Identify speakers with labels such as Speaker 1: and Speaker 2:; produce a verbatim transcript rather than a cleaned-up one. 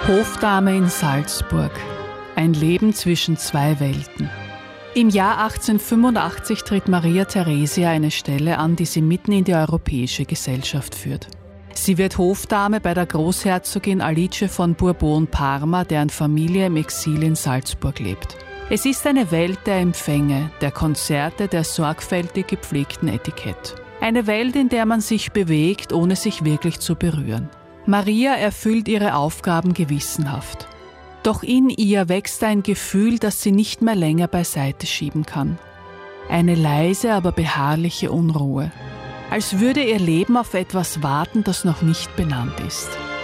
Speaker 1: Hofdame in Salzburg. Ein Leben zwischen zwei Welten. Im Jahr achtzehnhundertfünfundachtzig tritt Maria Theresia eine Stelle an, die sie mitten in die europäische Gesellschaft führt. Sie wird Hofdame bei der Großherzogin Alice von Bourbon-Parma, deren Familie im Exil in Salzburg lebt. Es ist eine Welt der Empfänge, der Konzerte, der sorgfältig gepflegten Etikette. Eine Welt, in der man sich bewegt, ohne sich wirklich zu berühren. Maria erfüllt ihre Aufgaben gewissenhaft. Doch in ihr wächst ein Gefühl, das sie nicht mehr länger beiseite schieben kann. Eine leise, aber beharrliche Unruhe. Als würde ihr Leben auf etwas warten, das noch nicht benannt ist.